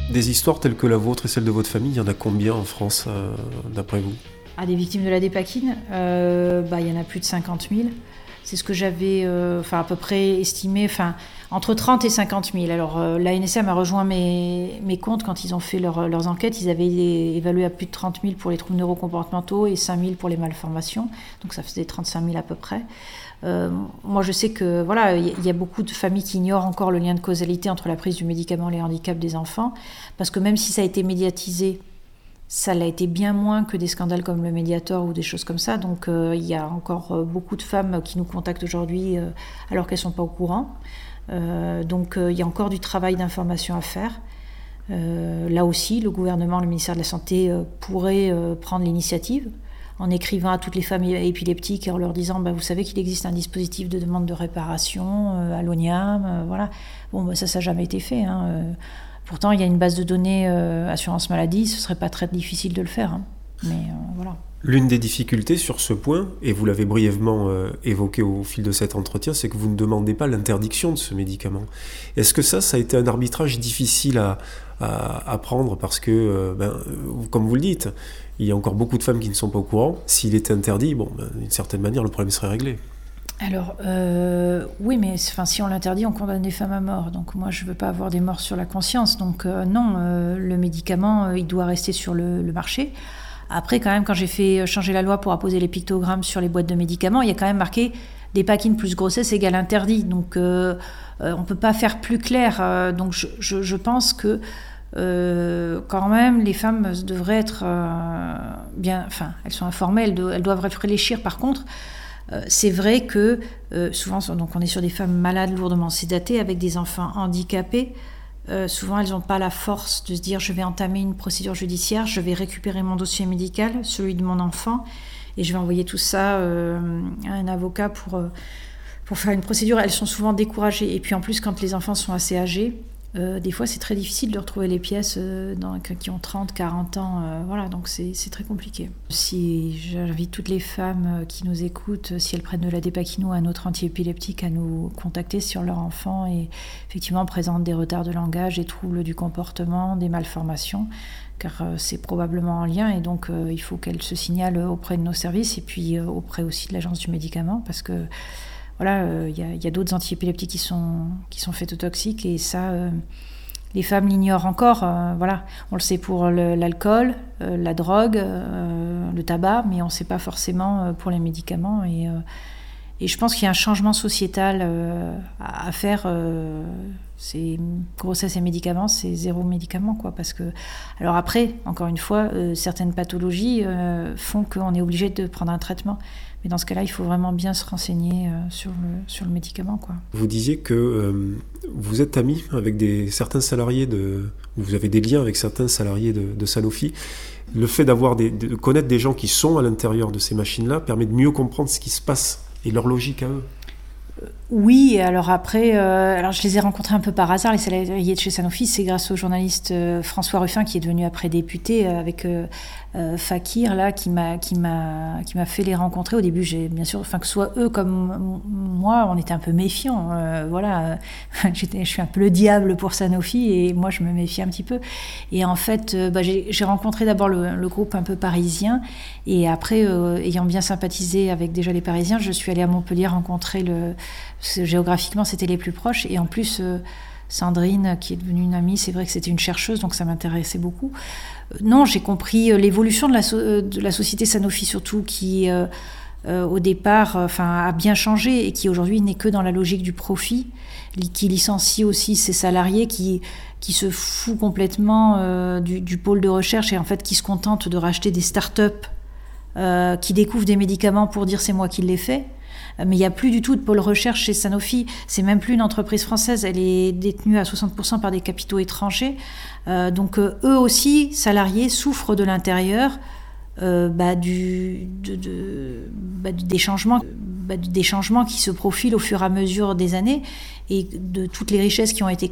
Des histoires telles que la vôtre et celle de votre famille, il y en a combien en France, d'après vous ? Des victimes de la dépakine, il y en a plus de 50 000. C'est ce que j'avais à peu près estimé, entre 30 et 50 000. Alors l'ANSM a rejoint mes comptes quand ils ont fait leurs enquêtes. Ils avaient évalué à plus de 30 000 pour les troubles neurocomportementaux et 5 000 pour les malformations. Donc ça faisait 35 000 à peu près. Moi je sais que il y a beaucoup de familles qui ignorent encore le lien de causalité entre la prise du médicament et les handicaps des enfants. Parce que même si ça a été médiatisé, ça l'a été bien moins que des scandales comme le Mediator ou des choses comme ça. Donc il y a encore beaucoup de femmes qui nous contactent aujourd'hui alors qu'elles ne sont pas au courant. Donc il y a encore du travail d'information à faire. Là aussi, le gouvernement, le ministère de la Santé pourrait prendre l'initiative en écrivant à toutes les femmes épileptiques et en leur disant vous savez qu'il existe un dispositif de demande de réparation à l'ONIAM. Voilà. Bon, ça n'a jamais été fait. Pourtant, il y a une base de données assurance maladie, ce ne serait pas très difficile de le faire. Mais voilà. L'une des difficultés sur ce point, et vous l'avez brièvement évoqué au fil de cet entretien, c'est que vous ne demandez pas l'interdiction de ce médicament. Est-ce que ça a été un arbitrage difficile à prendre parce que, comme vous le dites, il y a encore beaucoup de femmes qui ne sont pas au courant. S'il était interdit, d'une certaine manière, le problème serait réglé. Alors, oui, mais si on l'interdit, on condamne des femmes à mort. Donc moi, je ne veux pas avoir des morts sur la conscience. Donc non, le médicament, il doit rester sur le marché. Après, quand même, quand j'ai fait changer la loi pour apposer les pictogrammes sur les boîtes de médicaments, il y a quand même marqué dépakine plus grossesse égale interdit. Donc on ne peut pas faire plus clair. Donc je pense que quand même, les femmes devraient être elles sont informées, elles doivent réfléchir. Par contre, c'est vrai que souvent, donc on est sur des femmes malades, lourdement sédatées, avec des enfants handicapés. Souvent, elles n'ont pas la force de se dire je vais entamer une procédure judiciaire, je vais récupérer mon dossier médical, celui de mon enfant, et je vais envoyer tout ça à un avocat pour faire une procédure. Elles sont souvent découragées. Et puis en plus, quand les enfants sont assez âgés, des fois, c'est très difficile de retrouver les pièces qui ont 30, 40 ans. Donc c'est très compliqué. Si j'invite toutes les femmes qui nous écoutent, si elles prennent de la dépakine ou un autre antiépileptique, à nous contacter sur leur enfant et effectivement présentent des retards de langage, des troubles du comportement, des malformations, car c'est probablement en lien. Et donc, il faut qu'elles se signalent auprès de nos services et puis auprès aussi de l'Agence du médicament, parce que il y a d'autres antiépileptiques qui sont phétotoxiques et ça, les femmes l'ignorent encore. On le sait pour l'alcool, la drogue, le tabac, mais on ne sait pas forcément pour les médicaments. Et je pense qu'il y a un changement sociétal à faire. C'est grossesse et médicaments, c'est zéro médicament, parce que, alors après, encore une fois, certaines pathologies font qu'on est obligé de prendre un traitement. Mais dans ce cas-là, il faut vraiment bien se renseigner sur le médicament, Vous disiez que vous êtes ami avec certains salariés vous avez des liens avec certains salariés de Sanofi. Le fait de connaître des gens qui sont à l'intérieur de ces machines-là permet de mieux comprendre ce qui se passe et leur logique à eux. Oui, alors après, je les ai rencontrés un peu par hasard, les salariés de chez Sanofi. C'est grâce au journaliste François Ruffin, qui est devenu après député, avec Fakir, là, qui m'a fait les rencontrer. Au début, bien sûr, que ce soit eux comme moi, on était un peu méfiants. Je suis un peu le diable pour Sanofi, et moi, je me méfie un petit peu. Et en fait, j'ai rencontré d'abord le groupe un peu parisien, et après, ayant bien sympathisé avec déjà les Parisiens, je suis allée à Montpellier rencontrer parce que géographiquement, c'était les plus proches. Et en plus, Sandrine, qui est devenue une amie, c'est vrai que c'était une chercheuse, donc ça m'intéressait beaucoup. Non, j'ai compris l'évolution de la société Sanofi, surtout, qui, au départ, a bien changé et qui, aujourd'hui, n'est que dans la logique du profit, qui licencie aussi ses salariés, qui se fout complètement du pôle de recherche et en fait, qui se contente de racheter des start-up qui découvrent des médicaments pour dire « c'est moi qui l'ai fait ». Mais il n'y a plus du tout de pôle recherche chez Sanofi. C'est même plus une entreprise française. Elle est détenue à 60% par des capitaux étrangers. Donc eux aussi, salariés, souffrent de l'intérieur des changements qui se profilent au fur et à mesure des années et de toutes les richesses qui ont été